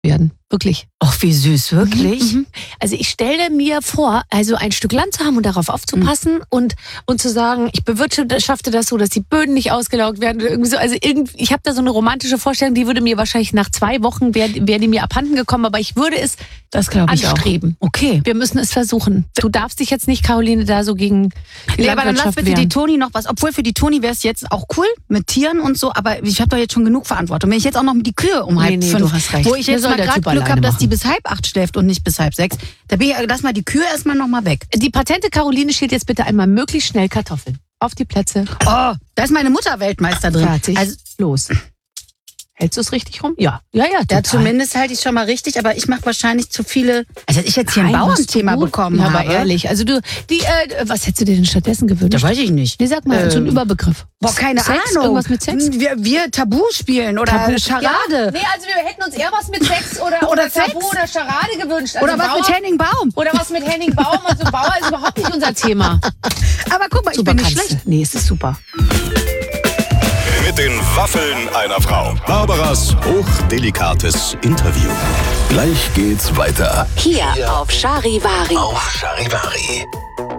werden. Wirklich. Ach, wie süß, wirklich? Also ich stelle mir vor, also ein Stück Land zu haben und darauf aufzupassen und zu sagen, ich bewirtschafte das so, dass die Böden nicht ausgelaugt werden oder irgendwie so. Also ich habe da so eine romantische Vorstellung, die würde mir wahrscheinlich nach 2 Wochen, wäre die mir abhanden gekommen, aber ich würde es anstreben. Auch. Okay. Wir müssen es versuchen. Du darfst dich jetzt nicht, Caroline, da so gegen die aber dann lass Landwirtschaft bitte wehren. die Toni noch was. Obwohl für die Toni wäre es jetzt auch cool mit Tieren und so, aber ich habe doch jetzt schon genug Verantwortung. Wenn ich jetzt auch noch die Kühe um 5:30, du hast recht. wo ich jetzt soll mal der gerade Typ Glück alleine habe, dass machen. die bis 7:30 schläft und nicht bis 5:30, da bin ich, lass mal die Kühe erstmal noch mal weg. Die patente Caroline schält jetzt bitte einmal möglichst schnell Kartoffeln. Auf die Plätze. Oh, da ist meine Mutter Weltmeister drin. Fertig. Also, Los. Hältst du es richtig rum? Ja. Ja, ja, total. zumindest halte ich schon mal richtig, aber ich mache wahrscheinlich zu viele. Also hätte ich jetzt hier ein Nein, Bauernthema machst du gut. bekommen Ja, habe. aber ehrlich, also was hättest du dir denn stattdessen gewünscht? Das weiß ich nicht. Nee, sag mal, so ein Überbegriff. Boah, keine Sex? Ahnung. Irgendwas mit Sex? Wir Tabu spielen oder Charade. Ja, nee, also wir hätten uns eher was mit Sex oder Tabu Sex? oder Charade gewünscht. Also Oder was mit Henning Baum. Oder was mit Henning Baum. Also Bauer ist überhaupt nicht unser Thema. Aber guck mal, Super ich bin nicht kannst schlecht. du. Nee, es ist super. Mit den Waffeln einer Frau. Barbaras hochdelikates Interview. Gleich geht's weiter. Hier auf Charivari. Auf Charivari.